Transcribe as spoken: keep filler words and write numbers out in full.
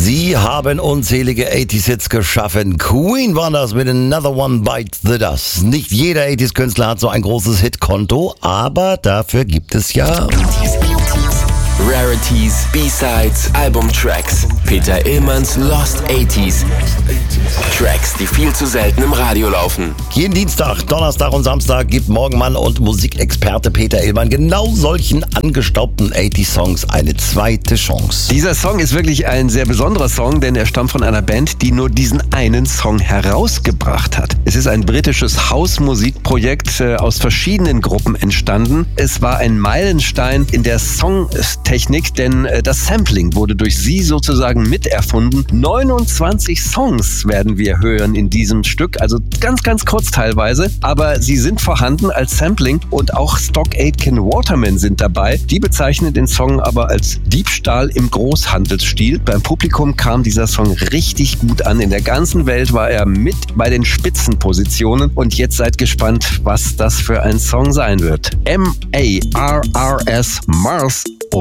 Sie haben unzählige achtziger-Hits geschaffen. Queen war das mit Another One Bites the Dust. Nicht jeder achtziger-Künstler hat so ein großes Hitkonto, aber dafür gibt es ja... Rarities, B-Sides, Albumtracks. Peter Illmanns Lost achtziger. Tracks, die viel zu selten im Radio laufen. Jeden Dienstag, Donnerstag und Samstag gibt Morgenmann und Musikexperte Peter Illmann genau solchen angestaubten achtziger-Songs eine zweite Chance. Dieser Song ist wirklich ein sehr besonderer Song, denn er stammt von einer Band, die nur diesen einen Song herausgebracht hat. Es ist ein britisches Hausmusikprojekt äh, aus verschiedenen Gruppen entstanden. Es war ein Meilenstein in der Songtechnik, denn äh, das Sampling wurde durch sie sozusagen miterfunden. neunundzwanzig Songs werden wir hören in diesem Stück, also ganz, ganz kurz teilweise, aber sie sind vorhanden als Sampling und auch Stock Aitken Waterman sind dabei. Die bezeichnen den Song aber als Diebstahl im Großhandelsstil. Beim Publikum kam dieser Song richtig gut an. In der ganzen Welt war er mit bei den Spitzenpositionen und jetzt seid gespannt, was das für ein Song sein wird. M A R R S Mars